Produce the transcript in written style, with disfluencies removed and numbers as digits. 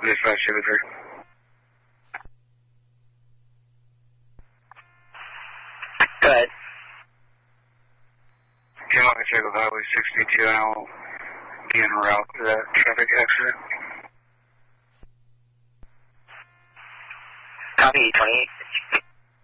Dispatch 203. Go ahead. Can I check with Highway 62 and I'll be en route to that traffic accident? Copy 28.